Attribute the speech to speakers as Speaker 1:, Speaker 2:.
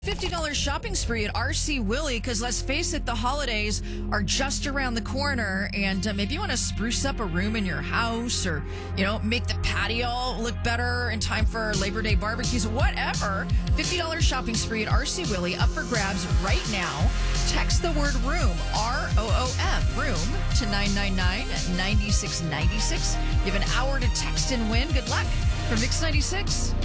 Speaker 1: $50 shopping spree at RC Willey, because let's face it, the holidays are just around the corner, and maybe you want to spruce up a room in your house, or make the patio look better in time for Labor Day barbecues, whatever. $50 shopping spree at RC Willey up for grabs right now. Text the word room, ROOM, room, to 999-9696. You have an hour to text and win. Good luck. From Mix 96.